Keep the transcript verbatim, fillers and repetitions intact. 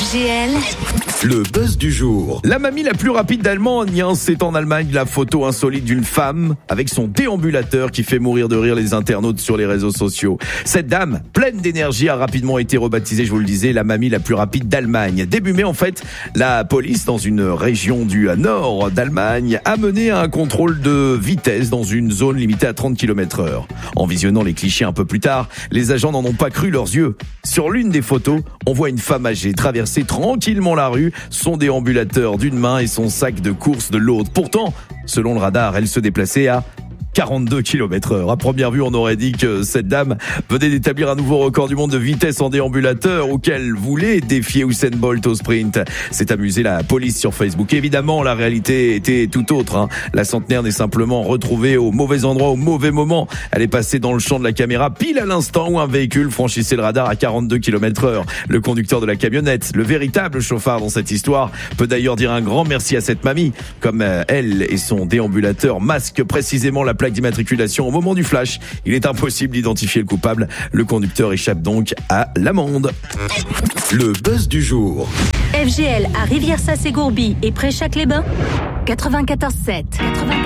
F G L. Le buzz du jour. La mamie la plus rapide d'Allemagne, hein, c'est en Allemagne la photo insolite d'une femme avec son déambulateur qui fait mourir de rire les internautes sur les réseaux sociaux. Cette dame, pleine d'énergie, a rapidement été rebaptisée, je vous le disais, la mamie la plus rapide d'Allemagne. Début mai, en fait, la police, dans une région du nord d'Allemagne, a mené un contrôle de vitesse dans une zone limitée à trente kilomètres heure. En visionnant les clichés un peu plus tard, les agents n'en ont pas cru leurs yeux. Sur l'une des photos, on voit une femme âgée traverser tranquillement la rue, son déambulateur d'une main et son sac de course de l'autre. Pourtant, selon le radar, elle se déplaçait à quarante-deux kilomètres heure. À première vue, on aurait dit que cette dame venait d'établir un nouveau record du monde de vitesse en déambulateur ou qu'elle voulait défier Usain Bolt au sprint. C'est amusé la police sur Facebook. Évidemment, la réalité était tout autre. Hein. La centenaire n'est simplement retrouvée au mauvais endroit, au mauvais moment. Elle est passée dans le champ de la caméra pile à l'instant où un véhicule franchissait le radar à quarante-deux kilomètres heure. Le conducteur de la camionnette, le véritable chauffard dans cette histoire, peut d'ailleurs dire un grand merci à cette mamie. Comme elle et son déambulateur masquent précisément la plaque d'immatriculation au moment du flash, il est impossible d'identifier le coupable. Le conducteur échappe donc à l'amende. Le buzz du jour. F G L à Rivière-Sas-et-Gourby et Préchac-les-Bains. quatre-vingt-quatorze sept.